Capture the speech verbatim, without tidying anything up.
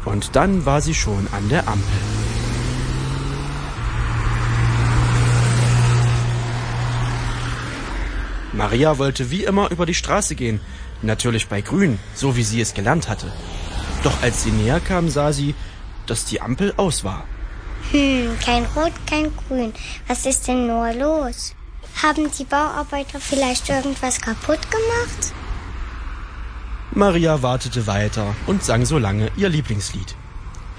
Und dann war sie schon an der Ampel. Maria wollte wie immer über die Straße gehen, natürlich bei Grün, so wie sie es gelernt hatte. Doch als sie näher kam, sah sie, dass die Ampel aus war. Hm, kein Rot, kein Grün. Was ist denn nur los? Haben die Bauarbeiter vielleicht irgendwas kaputt gemacht? Maria wartete weiter und sang so lange ihr Lieblingslied.